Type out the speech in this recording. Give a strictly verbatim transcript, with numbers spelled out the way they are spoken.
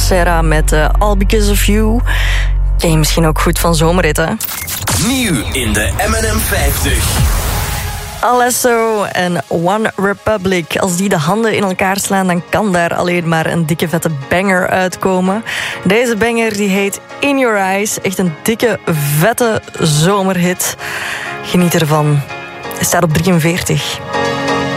Serra met uh, All Because of You. Ken je misschien ook goed van Zomerritten. Nieuw in de M en M vijftig. Alesso en One Republic. Als die de handen in elkaar slaan, dan kan daar alleen maar een dikke vette banger uitkomen. Deze banger die heet In Your Eyes. Echt een dikke vette zomerhit. Geniet ervan. Hij staat op drieënveertig.